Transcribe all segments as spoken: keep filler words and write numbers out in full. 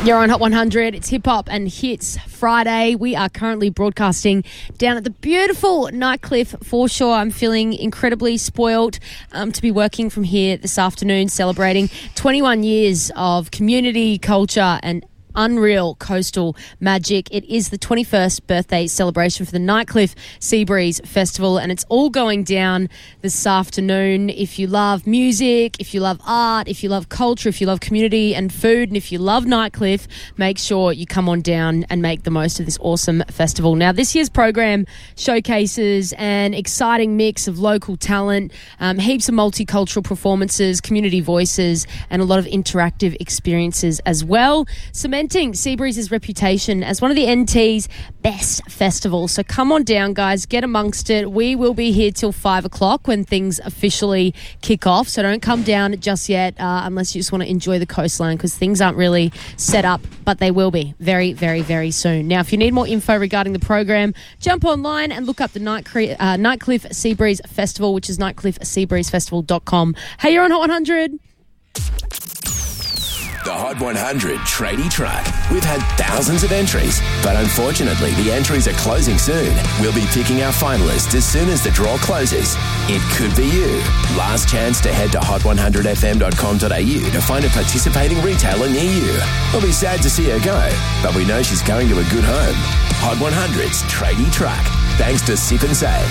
You're on Hot one hundred. It's Hip Hop and Hits Friday. We are currently broadcasting down at the beautiful Nightcliff foreshore. I'm feeling incredibly spoiled um, to be working from here this afternoon, celebrating twenty-one years of community, culture and unreal coastal magic. It is the twenty-first birthday celebration for the Nightcliff Seabreeze Festival, and it's all going down this afternoon. If you love music, if you love art, if you love culture, if you love community and food, and if you love Nightcliff, make sure you come on down and make the most of this awesome festival. Now, this year's program showcases an exciting mix of local talent, um, heaps of multicultural performances, community voices, and a lot of interactive experiences as well, cementing Seabreeze's reputation as one of the N T's best festivals. So come on down, guys, get amongst it. We will be here till five o'clock when things officially kick off, so don't come down just yet uh, unless you just want to enjoy the coastline, because things aren't really set up, but they will be very, very, very soon. Now, if you need more info regarding the program, jump online and look up the Night Cre- uh, Nightcliff Seabreeze Festival, which is nightcliff seabreeze festival dot com. Hey, you're on Hot one hundred. The Hot one hundred Tradie Truck. We've had thousands of entries, but unfortunately the entries are closing soon. We'll be picking our finalists as soon as the draw closes. It could be you. Last chance to head to hot one hundred f m dot com dot a u to find a participating retailer near you. We'll be sad to see her go, but we know she's going to a good home. Hot one hundred's Tradie Truck. Thanks to Sip and Save.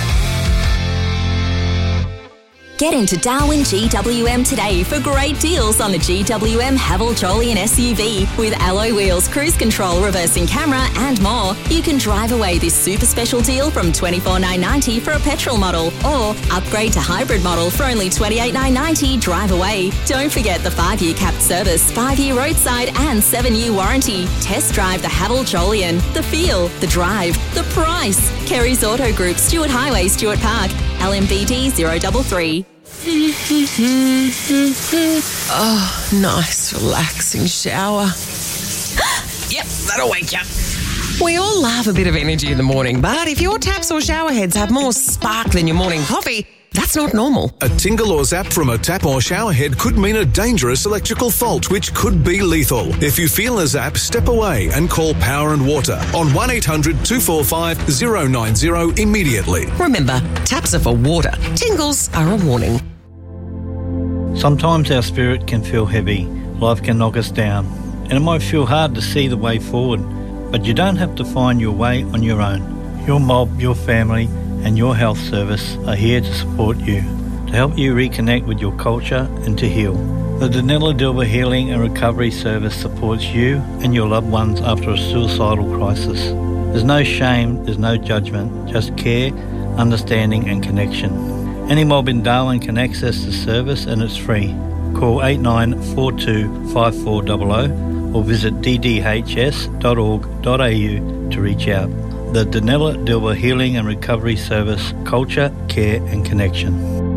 Get into Darwin G W M today for great deals on the G W M Haval Jolyon S U V with alloy wheels, cruise control, reversing camera and more. You can drive away this super special deal from twenty-four thousand nine hundred ninety dollars for a petrol model, or upgrade to hybrid model for only twenty-eight thousand nine hundred ninety dollars drive away. Don't forget the five-year capped service, five-year roadside and seven-year warranty. Test drive the Haval Jolyon. The feel, the drive, the price. Kerry's Auto Group, Stuart Highway, Stuart Park, L M B D zero three three. Oh, nice, relaxing shower. Yep, that'll wake you up. We all love a bit of energy in the morning, but if your taps or shower heads have more spark than your morning coffee, that's not normal. A tingle or zap from a tap or shower head could mean a dangerous electrical fault, which could be lethal. If you feel a zap, step away and call Power and Water on one eight hundred two four five zero nine zero immediately. Remember, taps are for water. Tingles are a warning. Sometimes our spirit can feel heavy, life can knock us down, and it might feel hard to see the way forward, but you don't have to find your way on your own. Your mob, your family and your health service are here to support you, to help you reconnect with your culture and to heal. The Danella Dilber Healing and Recovery Service supports you and your loved ones after a suicidal crisis. There's no shame, there's no judgment, just care, understanding and connection. Any mob in Darwin can access the service and it's free. Call eight nine four two five four zero zero or visit d d h s dot org dot a u to reach out. The Danella Dilber Healing and Recovery Service, culture, care and connection.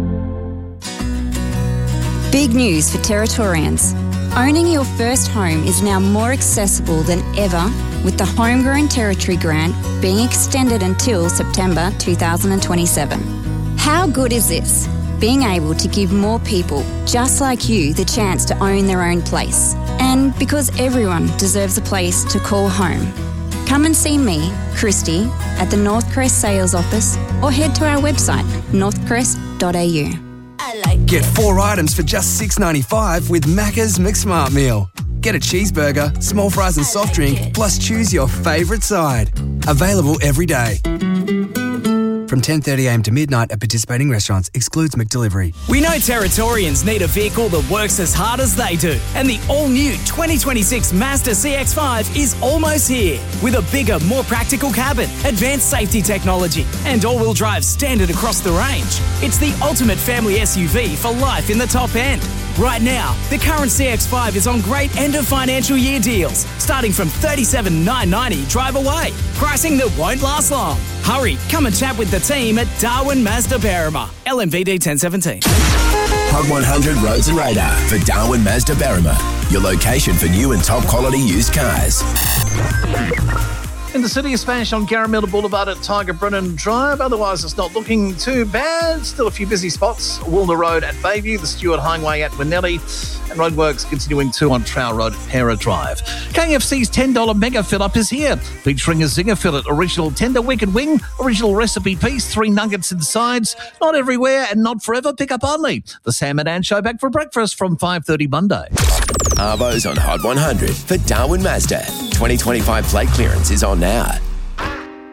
Big news for Territorians. Owning your first home is now more accessible than ever, with the Homegrown Territory Grant being extended until September two thousand twenty-seven. How good is this? Being able to give more people just like you the chance to own their own place. And because everyone deserves a place to call home. Come and see me, Christy, at the Northcrest Sales Office or head to our website, northcrest dot a u. Get four items for just six dollars ninety-five with Macca's McSmart Meal. Get a cheeseburger, small fries and soft drink, plus choose your favourite side. Available every day. From ten thirty a m to midnight at participating restaurants. Excludes McDelivery. We know Territorians need a vehicle that works as hard as they do. And the all-new twenty twenty-six Mazda C X five is almost here. With a bigger, more practical cabin, advanced safety technology, and all-wheel drive standard across the range. It's the ultimate family S U V for life in the top end. Right now, the current C X five is on great end of financial year deals, starting from thirty-seven thousand nine hundred ninety drive away. Pricing that won't last long. Hurry, come and chat with the team at Darwin Mazda Berrima. L M V D ten seventeen. Hot one hundred Roads and Radar for Darwin Mazda Berrima. Your location for new and top quality used cars. In the city, a smash on Garramilda Boulevard at Tiger Brennan Drive. Otherwise, it's not looking too bad. Still a few busy spots. Woolner Road at Bayview, the Stewart Highway at Winnelli, and roadworks continuing too on Trowell Road at Pera Drive. K F C's ten dollars Mega Fill-Up is here, featuring a zinger fillet, original tender wicked wing, original recipe piece, three nuggets and sides. Not everywhere and not forever. Pick up only. The Sam and Ann Show back for breakfast from five thirty Monday. Arvo's on Hot one hundred for Darwin Mazda. twenty twenty-five plate clearance is on now.